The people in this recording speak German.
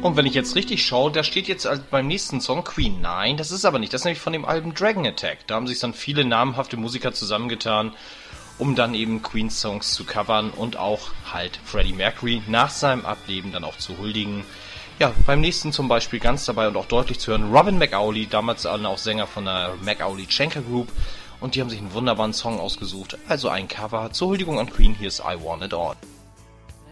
Und wenn ich jetzt richtig schaue, da steht jetzt beim nächsten Song Queen. Nein, das ist aber nicht. Das ist nämlich von dem Album Dragon Attack. Da haben sich dann viele namhafte Musiker zusammengetan, um dann eben Queens Songs zu covern und auch halt Freddie Mercury nach seinem Ableben dann auch zu huldigen. Ja, beim nächsten zum Beispiel ganz dabei und auch deutlich zu hören, Robin McAuley, damals auch Sänger von der McAuley-Schenker Group. Und die haben sich einen wunderbaren Song ausgesucht. Also ein Cover zur Huldigung an Queen. Hier ist I Want It All.